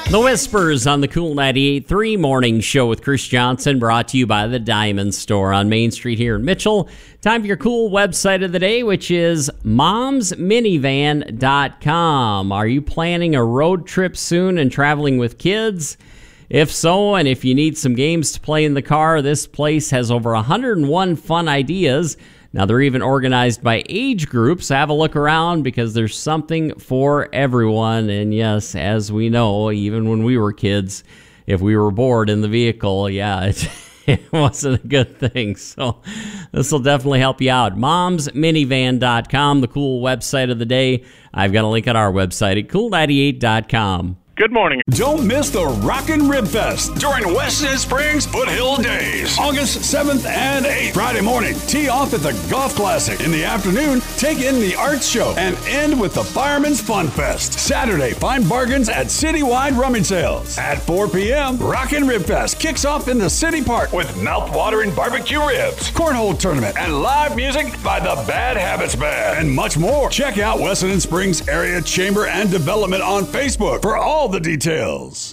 The Whispers on the Cool 98.3 Morning Show with Chris Johnson, brought to you by the Diamond Store on Main Street here in Mitchell. Time for your cool website of the day, which is momsminivan.com. Are you planning a road trip soon and traveling with kids? If so, and if you need some games to play in the car, this place has over 101 fun ideas. Now, they're even organized by age groups. Have a look around because there's something for everyone. And yes, as we know, even when we were kids, if we were bored in the vehicle, it wasn't a good thing. So this will definitely help you out. momsminivan.com, the cool website of the day. I've got a link on our website at cool98.com. Good morning. Don't miss the Rockin' Rib Fest during Weston Springs Foothill Days. August 7th and 8th. Friday morning, tee off at the Golf Classic. In the afternoon, take in the Arts Show and end with the Fireman's Fun Fest. Saturday, find bargains at citywide rummage sales. At 4 p.m., Rockin' Rib Fest kicks off in the City Park with mouth-watering barbecue ribs, cornhole tournament, and live music by the Bad Habits Band, and much more. Check out Weston Springs Area Chamber and Development on Facebook for all the details.